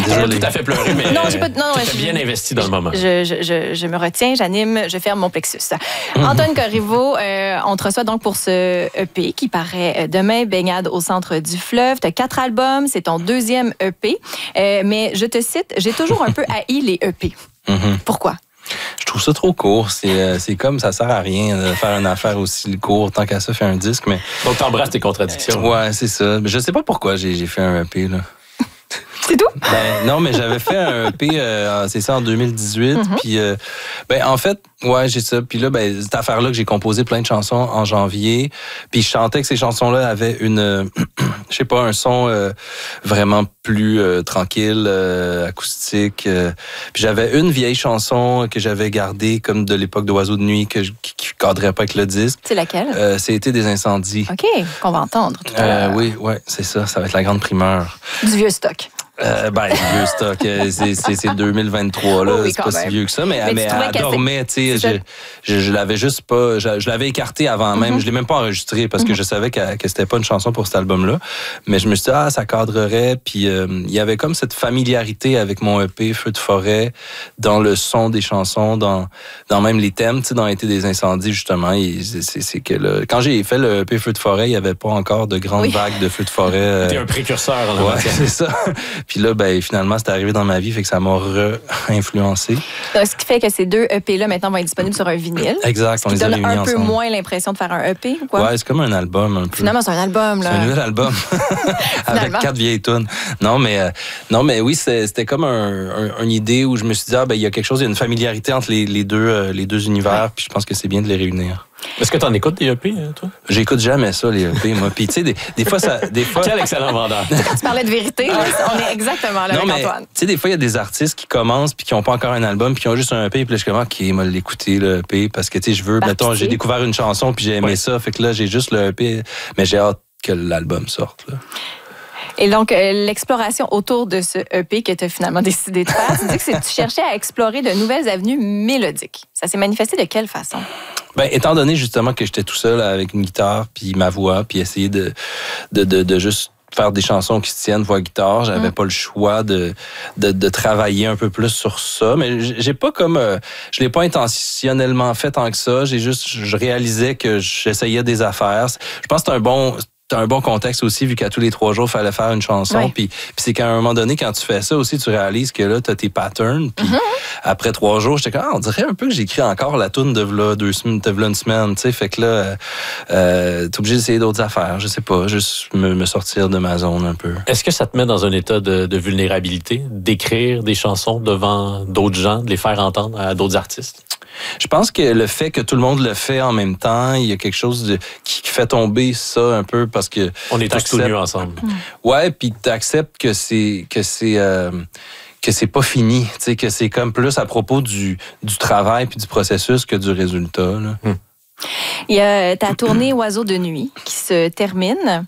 Désolé. Tout à fait pleurer, mais non, j'ai pas, non, tu étais bien investi dans le moment. Je me retiens, j'anime, je ferme mon plexus. Antoine Corriveau, on te reçoit donc pour ce EP qui paraît demain, Baignade au centre du fleuve. Tu as 4 albums, c'est ton 2e EP. Mais je te cite, j'ai toujours un peu haï les EP. Pourquoi? Je trouve ça trop court. C'est comme ça sert à rien de faire une affaire aussi courte. Tant qu'à ça, fait un disque. Mais... Donc, t'embrasses tes contradictions. Ouais, c'est ça. Mais je sais pas pourquoi j'ai fait un EP, là. C'est tout? Non, mais j'avais fait un EP, c'est ça, en 2018. Puis, en fait, ouais, j'ai ça. Puis là, cette affaire-là que j'ai composé plein de chansons en janvier. Puis je chantais que ces chansons-là avaient une, je sais pas, un son vraiment plus tranquille, acoustique. Puis j'avais une vieille chanson que j'avais gardée comme de l'époque d'Oiseaux de nuit qui cadrait pas avec le disque. C'est laquelle? C'était des incendies. OK, qu'on va entendre tout à l'heure. Oui, ouais, c'est ça. Ça va être la grande primeur. Du vieux stock. Vieux stock, c'est 2023, là. Oui, c'est pas si vieux que ça, mais elle dormait, tu sais. Je l'avais juste pas. Je l'avais écartée avant même. Je l'ai même pas enregistrée parce que je savais que c'était pas une chanson pour cet album-là. Mais je me suis dit, ça cadrerait. Puis il y avait comme cette familiarité avec mon EP Feu de forêt, dans le son des chansons, dans même les thèmes, tu sais, dans Été des incendies, justement. C'est que là, quand j'ai fait le EP Feu de forêt, il y avait pas encore de grandes vagues de feux de forêt. T'es un précurseur, là. Ouais, c'est ça. Puis là, finalement, c'est arrivé dans ma vie, fait que ça m'a influencé. Ce qui fait que ces 2 EP-là, maintenant, vont être disponibles sur un vinyle. Exact, on les a réunis ensemble. Un peu moins l'impression de faire un EP, ou quoi? Ouais, c'est comme un album, un peu. Finalement, c'est un album, là. C'est un nouvel album. Avec 4 vieilles tunes. Non, mais oui, c'était comme une idée où je me suis dit, il y a quelque chose, il y a une familiarité entre les deux univers, puis je pense que c'est bien de les réunir. Est-ce que tu en écoutes des EP, toi? J'écoute jamais ça, les EP, moi. Puis, tu sais, des fois, ça. Quel excellent vendeur. Quand tu parlais de vérité, là, on est exactement là avec Antoine. Tu sais, des fois, il y a des artistes qui commencent puis qui n'ont pas encore un album puis qui ont juste un EP. Puis là, je suis comme, OK, moi, l'écouter, le EP, parce que, tu sais, je veux. Mettons, j'ai découvert une chanson puis j'ai aimé ça. Fait que là, j'ai juste le EP, mais j'ai hâte que l'album sorte, là. Et donc, l'exploration autour de ce EP que tu as finalement décidé de faire, tu dis que tu cherchais à explorer de nouvelles avenues mélodiques. Ça s'est manifesté de quelle façon? Étant donné justement que j'étais tout seul avec une guitare puis ma voix, puis essayer de juste faire des chansons qui se tiennent voix-guitare, j'avais pas le choix de travailler un peu plus sur ça, mais j'ai pas comme je l'ai pas intentionnellement fait tant que ça, je réalisais que j'essayais des affaires. Je pense que c'est un bon contexte aussi, vu qu'à tous les 3 jours, il fallait faire une chanson. Puis c'est qu'à un moment donné, quand tu fais ça aussi, tu réalises que là, tu as tes patterns. Puis après 3 jours, j'étais comme, on dirait un peu que j'écris encore la toune de v'là 2 semaines, de v'là une semaine. Tu sais, fait que là, t'es obligé d'essayer d'autres affaires. Je sais pas, juste me sortir de ma zone un peu. Est-ce que ça te met dans un état de vulnérabilité, d'écrire des chansons devant d'autres gens, de les faire entendre à d'autres artistes? Je pense que le fait que tout le monde le fait en même temps, il y a quelque chose qui fait tomber ça un peu parce que... On est tous tout nus ensemble. Ouais, puis tu acceptes que c'est pas fini, tu sais, que c'est comme plus à propos du travail puis du processus que du résultat, là. Il y a ta tournée Oiseaux de nuit qui se termine.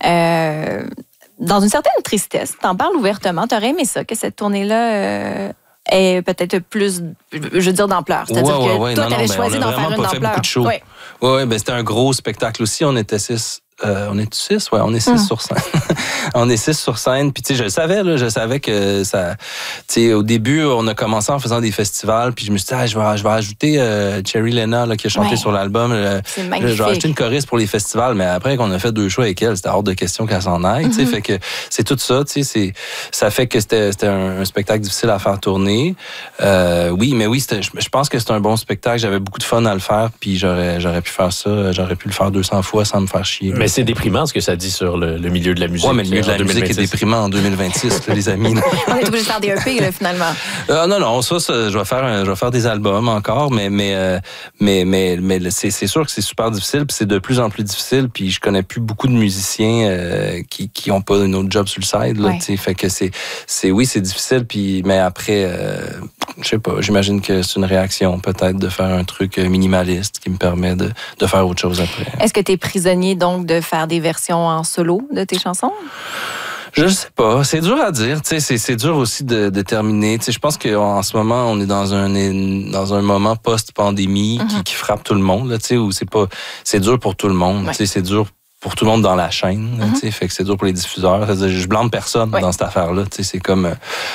Dans une certaine tristesse, t'en parles ouvertement. T'aurais aimé ça, que cette tournée-là... est peut-être plus, je veux dire, d'ampleur. C'est-à-dire que toi, tu avais choisi d'en faire une d'ampleur. Oui, c'était un gros spectacle aussi. On était 6. On est 6? Ouais, on est 6 sur scène. On est 6 sur scène. Puis, tu sais, je savais que ça... Tu sais, au début, on a commencé en faisant des festivals. Puis, je me suis dit, je vais ajouter Cherry Lena, là, qui a chanté sur l'album. C'est magnifique. Je vais acheter une choriste pour les festivals. Mais après qu'on a fait 2 choix avec elle, c'était hors de question qu'elle s'en aille. Tu sais, fait que c'est tout ça. Tu sais, ça fait que c'était un spectacle difficile à faire tourner. Oui, je pense que c'est un bon spectacle. J'avais beaucoup de fun à le faire. Puis, j'aurais pu faire ça. J'aurais pu le faire 200 fois sans me faire chier. Mais c'est déprimant ce que ça dit sur le milieu de la musique. Oui, mais le milieu de la musique est déprimant en 2026, là, les amis. On est obligé de faire des EP, là, finalement. Non, ça, je vais faire des albums encore, mais c'est sûr que c'est super difficile, puis c'est de plus en plus difficile, puis je connais plus beaucoup de musiciens qui ont pas un autre job sur le side, là, tu sais, fait que c'est difficile, puis mais après, je sais pas, j'imagine que c'est une réaction peut-être de faire un truc minimaliste qui me permet de faire autre chose après. Est-ce que tu es prisonnier donc de faire des versions en solo de tes chansons? Je sais pas, c'est dur à dire, tu sais, c'est dur aussi de déterminer. Tu sais, je pense qu'en ce moment, on est dans un moment post-pandémie qui frappe tout le monde, là, tu sais, où c'est dur pour tout le monde, tu sais, c'est dur pour tout le monde dans la chaîne, tu sais, fait que c'est dur pour les diffuseurs. Je blâme personne dans cette affaire-là, tu sais, c'est comme